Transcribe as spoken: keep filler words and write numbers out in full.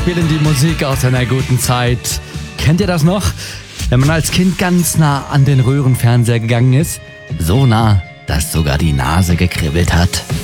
spielen die Musik aus einer guten Zeit. Kennt ihr das noch? Wenn man als Kind ganz nah an den Röhrenfernseher gegangen ist, so nah, dass sogar die Nase gekribbelt hat.